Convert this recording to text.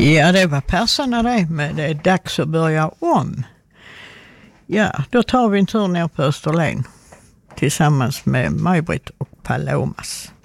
Ja, det var passande det, men det är dags att börja om. Ja, då tar vi en tur ner på Österlen tillsammans med Maj-Britt och Palomas.